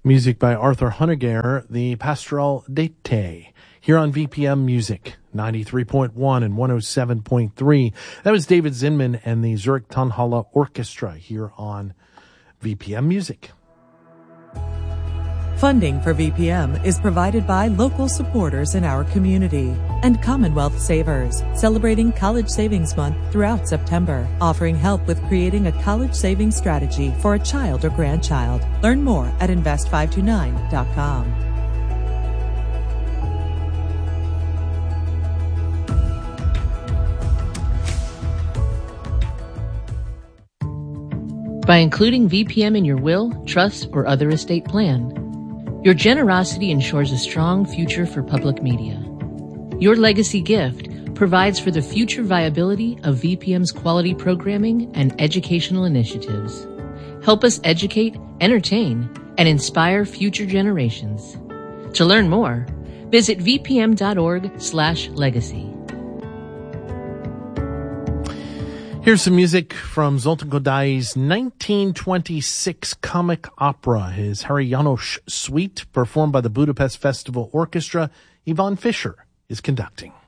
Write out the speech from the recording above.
Music by Arthur Honegger, the Pastoral d'été, here on VPM Music, 93.1 and 107.3. That was David Zinman and the Zurich Tonhalle Orchestra here on VPM Music. Funding for VPM is provided by local supporters in our community and Commonwealth Savers, celebrating College Savings Month throughout September, offering help with creating a college savings strategy for a child or grandchild. Learn more at invest529.com. By including VPM in your will, trust, or other estate plan, your generosity ensures a strong future for public media. Your legacy gift provides for the future viability of VPM's quality programming and educational initiatives. Help us educate, entertain, and inspire future generations. To learn more, visit vpm.org/legacy. Here's some music from Zoltan Kodai's 1926 comic opera, his Harry János Suite, performed by the Budapest Festival Orchestra. Yvonne Fisher is conducting.